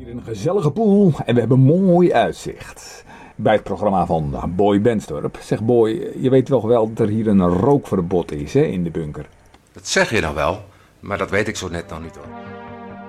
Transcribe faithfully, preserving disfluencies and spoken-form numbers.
Een gezellige pool en we hebben mooi uitzicht. Bij het programma van Boy Benstorp. Zeg Boy, je weet wel wel dat er hier een rookverbod is, hè, in de bunker. Dat zeg je nou wel, maar dat weet ik zo net nog niet hoor.